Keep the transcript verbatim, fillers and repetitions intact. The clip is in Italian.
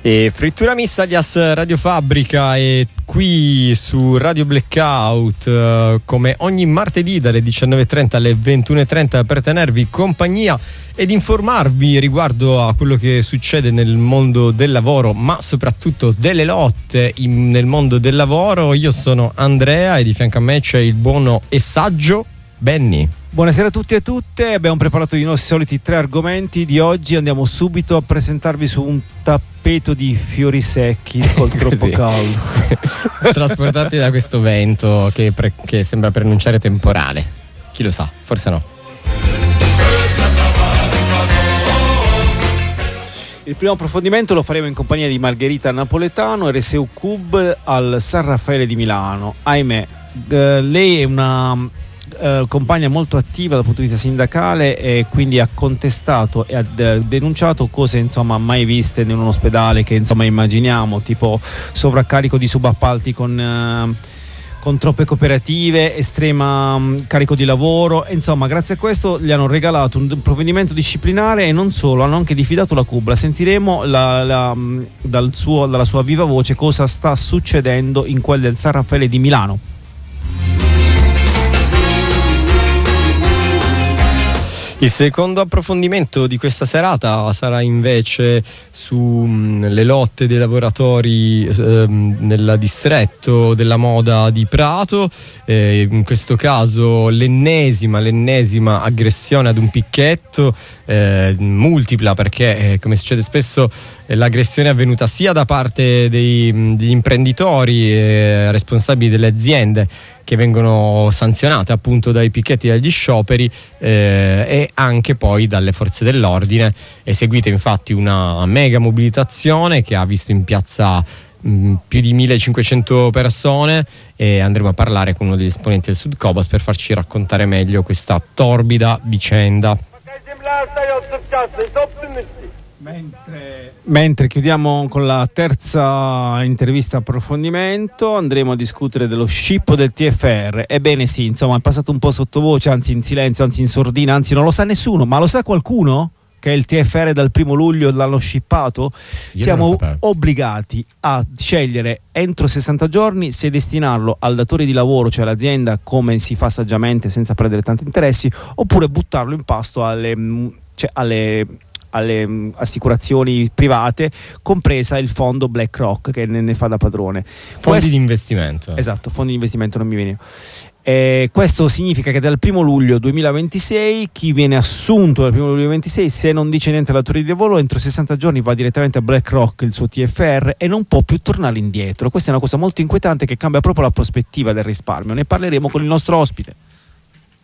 E Frittura Mista alias Radio Fabbrica è qui su Radio Blackout eh, come ogni martedì dalle diciannove e trenta alle ventuno e trenta per tenervi compagnia ed informarvi riguardo a quello che succede nel mondo del lavoro, ma soprattutto delle lotte in, nel mondo del lavoro. Io sono Andrea e di fianco a me c'è il buono e saggio Benny. Buonasera a tutti e a tutte, abbiamo preparato i nostri soliti tre argomenti di oggi. Andiamo subito a presentarvi su un tappeto di fiori secchi col troppo caldo trasportati da questo vento che, pre- che sembra preannunciare temporale. Chi lo sa, forse no. Il primo approfondimento lo faremo in compagnia di Margherita Napoletano, R S U Cub al San Raffaele di Milano. Ahimè, eh, lei è una Uh, compagna molto attiva dal punto di vista sindacale e quindi ha contestato e ha de- denunciato cose insomma mai viste in un ospedale che insomma immaginiamo, tipo sovraccarico di subappalti con, uh, con troppe cooperative, estrema um, carico di lavoro. E, insomma, grazie a questo gli hanno regalato un provvedimento disciplinare e non solo, hanno anche diffidato la Cubla. Sentiremo la, la, um, dal suo, dalla sua viva voce cosa sta succedendo in quel del San Raffaele di Milano. Il secondo approfondimento di questa serata sarà invece sulle lotte dei lavoratori eh, nel distretto della moda di Prato, eh, in questo caso l'ennesima, l'ennesima aggressione ad un picchetto, eh, multipla perché eh, come succede spesso eh, l'aggressione è avvenuta sia da parte dei, degli imprenditori eh, responsabili delle aziende che vengono sanzionate appunto dai picchetti e dagli scioperi eh, e anche poi dalle forze dell'ordine. È seguita infatti una mega mobilitazione che ha visto in piazza mh, più di millecinquecento persone e andremo a parlare con uno degli esponenti del Sud Cobas per farci raccontare meglio questa torbida vicenda. Mentre, mentre chiudiamo con la terza intervista approfondimento, andremo a discutere dello scippo del T F R. Ebbene sì, insomma, è passato un po' sottovoce, anzi in silenzio, anzi in sordina, anzi non lo sa nessuno, ma lo sa qualcuno che il T F R dal primo luglio l'hanno scippato? Io Siamo obbligati a scegliere entro sessanta giorni se destinarlo al datore di lavoro, cioè all'azienda, come si fa saggiamente senza prendere tanti interessi, oppure buttarlo in pasto alle, cioè alle alle assicurazioni private, compresa il fondo BlackRock che ne, ne fa da padrone. Fondi Questo, di investimento. Esatto, fondi di investimento, non mi veniva. Eh, questo significa che dal primo luglio duemilaventisei chi viene assunto dal primo luglio duemilaventisei, se non dice niente all'autore di lavoro, entro sessanta giorni va direttamente a BlackRock, il suo T F R, e non può più tornare indietro. Questa è una cosa molto inquietante che cambia proprio la prospettiva del risparmio. Ne parleremo con il nostro ospite.